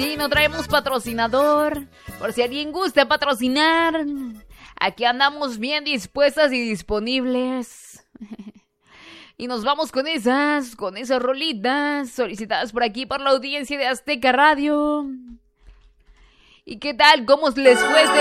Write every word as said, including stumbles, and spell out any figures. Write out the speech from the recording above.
Sí, no traemos patrocinador. Por si alguien gusta patrocinar, aquí andamos bien dispuestas y disponibles. Y nos vamos con esas, con esas rolitas solicitadas por aquí por la audiencia de Azteca Radio. ¿Y qué tal? ¿Cómo les fue este